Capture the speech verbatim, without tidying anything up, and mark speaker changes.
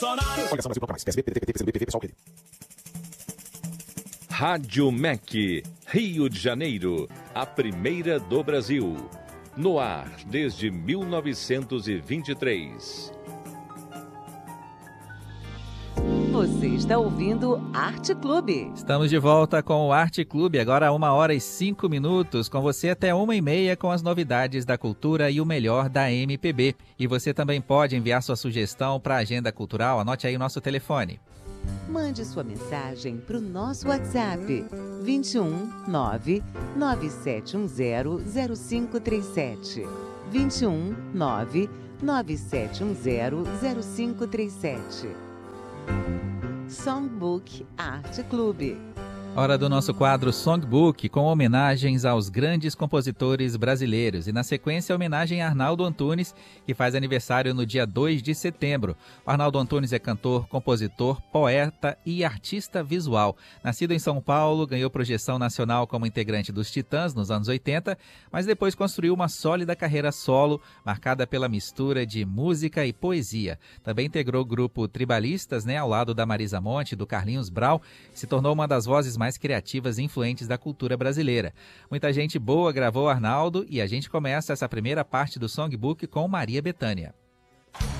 Speaker 1: Rádio M E C, Rio de Janeiro, a primeira do Brasil. No ar desde mil novecentos e vinte e três.
Speaker 2: Você está ouvindo Arte Clube.
Speaker 3: Estamos de volta com o Arte Clube, agora uma hora e cinco minutos, com você até uma e meia com as novidades da cultura e o melhor da M P B. E você também pode enviar sua sugestão para a Agenda Cultural, anote aí o nosso telefone.
Speaker 2: Mande sua mensagem para o nosso WhatsApp, vinte e um, nove, nove sete um zero, zero cinco três sete. vinte e um, nove, nove sete um zero, zero cinco três sete. Songbook Arte Clube.
Speaker 3: Hora do nosso quadro Songbook, com homenagens aos grandes compositores brasileiros. E na sequência, homenagem a Arnaldo Antunes, que faz aniversário no dia dois de setembro. O Arnaldo Antunes é cantor, compositor, poeta e artista visual. Nascido em São Paulo, ganhou projeção nacional como integrante dos Titãs nos anos oitenta, mas depois construiu uma sólida carreira solo, marcada pela mistura de música e poesia. Também integrou o grupo Tribalistas, né, ao lado da Marisa Monte e do Carlinhos Brau, que se tornou uma das vozes mais criativas e influentes da cultura brasileira. Muita gente boa gravou Arnaldo e a gente começa essa primeira parte do Songbook com Maria Bethânia.